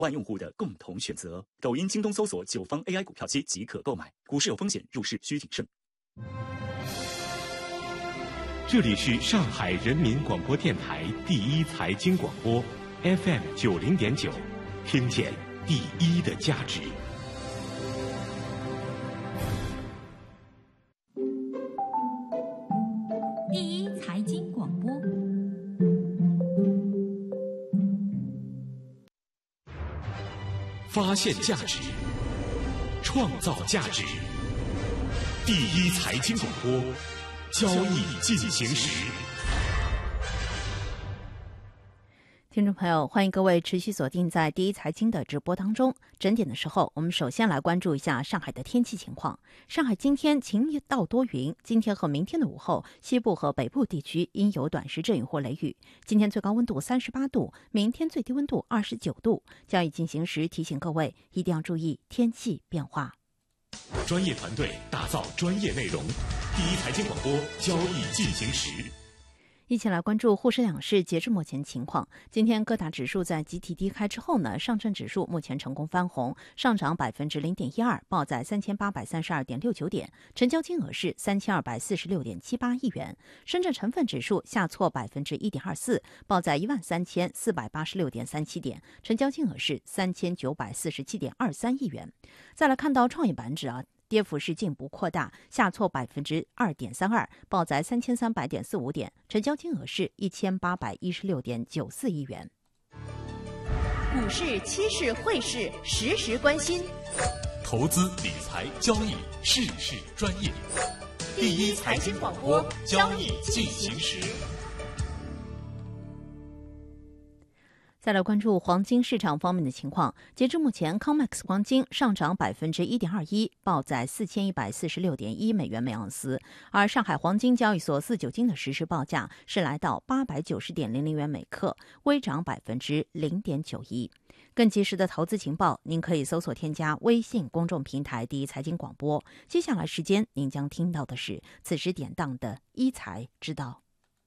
万用户的共同选择。抖音、京东搜索9方 AI 股票期即可购买。股市有风险，入市需谨慎。 这里是上海人民广播电台第一财经广播 FM 90.9，听见第一的价值。 第一财经广播， 发现价值，创造价值。第一财经广播，交易进行时。 听众朋友，欢迎各位持续锁定在第一财经的直播当中。整点的时候，我们首先来关注一下上海的天气情况。上海今天晴到多云，今天和明天的午后，西部和北部地区应有短时阵雨或雷雨。今天最高温度38度，明天最低温度29度。交易进行时提醒各位一定要注意天气变化。 专业团队打造专业内容，第一财经广播，交易进行时。 一起来关注沪深两市截至目前情况。今天各大指数在集体低开之后呢，上证指数目前成功翻红，上涨0.12%，报在3832.69点，成交金额是3246.78亿元。深圳成分指数下挫1.24%，报在13486.37点，成交金额是3947.23亿元。再来看到创业板指跌幅是进一步扩大，下挫2.32%，报在3300.45点，成交金额是1816.94亿元。 股市、期市、汇市实时关心， 投资理财交易事事专业。 第一财经广播，交易进行时。 再来关注黄金市场方面的情况。截至目前 COMEX 黄金上涨1.21%，报在4146.1美元每盎司，而上海黄金交易所4-9金的实时报价是来到890.00元每克，微涨0.91%。更及时的投资情报，您可以搜索添加微信公众平台第一财经广播。接下来时间您将听到的是此时典当的一财知道。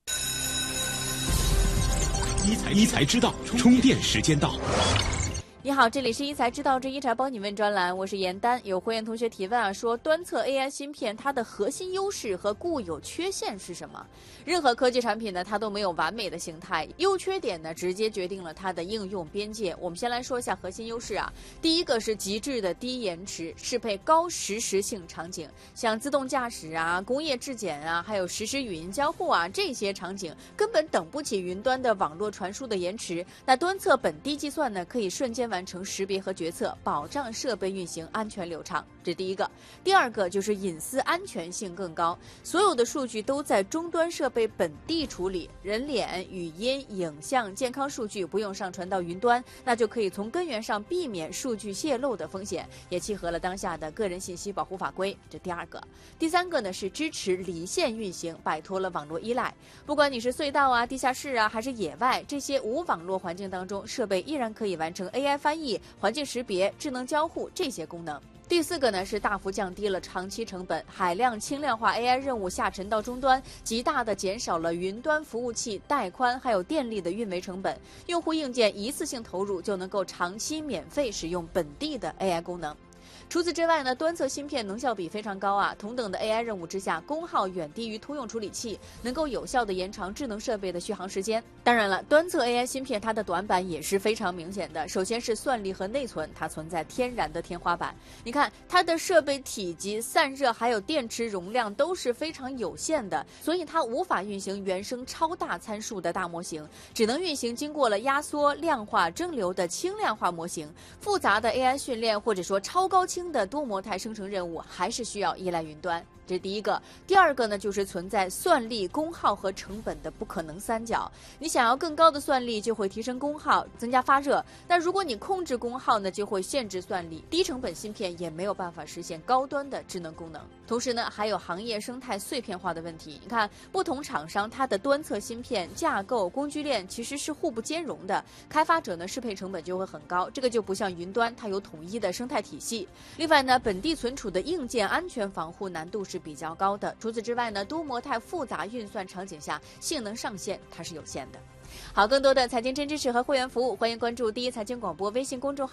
一财知道，充电时间到。 你好，这里是一财知道之一财帮你问专栏，我是严丹。有会员同学提问说端侧 AI 芯片它的核心优势和固有缺陷是什么？任何科技产品呢，它都没有完美的形态，优缺点呢直接决定了它的应用边界。我们先来说一下核心优势第一个是极致的低延迟，适配高实时性场景，像自动驾驶工业质检还有实时语音交互这些场景根本等不起云端的网络传输的延迟。那端侧本地计算呢，可以瞬间完成识别和决策，保障设备运行安全流畅，这是第一个。第二个就是隐私安全性更高，所有的数据都在终端设备本地处理，人脸、语音、影像、健康数据不用上传到云端，那就可以从根源上避免数据泄露的风险，也契合了当下的个人信息保护法规，这第二个。第三个呢是支持离线运行，摆脱了网络依赖，不管你是隧道地下室还是野外，这些无网络环境当中，设备依然可以完成 AI 翻译、环境识别、智能交互这些功能。第四个呢是大幅降低了长期成本，海量轻量化 AI 任务下沉到终端，极大的减少了云端服务器带宽还有电力的运维成本，用户硬件一次性投入就能够长期免费使用本地的 AI 功能。除此之外呢，端侧芯片能效比非常高同等的 AI 任务之下，功耗远低于通用处理器，能够有效的延长智能设备的续航时间。当然了，端侧 AI 芯片它的短板也是非常明显的，首先是算力和内存，它存在天然的天花板。你看它的设备体积、散热还有电池容量都是非常有限的，所以它无法运行原生超大参数的大模型，只能运行经过了压缩、量化、蒸馏的轻量化模型。复杂的 AI 训练或者说超高清的多模态生成任务还是需要依赖云端，这是第一个。第二个呢，就是存在算力、功耗和成本的不可能三角。你想要更高的算力，就会提升功耗，增加发热；但如果你控制功耗呢，就会限制算力。低成本芯片也没有办法实现高端的智能功能。同时呢，还有行业生态碎片化的问题。你看，不同厂商它的端侧芯片架构、工具链其实是互不兼容的，开发者呢适配成本就会很高。这个就不像云端，它有统一的生态体系。另外呢，本地存储的硬件安全防护难度是比较高的。除此之外呢，多模态复杂运算场景下，性能上限它是有限的。 好，更多的财经真知识和会员服务，欢迎关注第一财经广播微信公众号。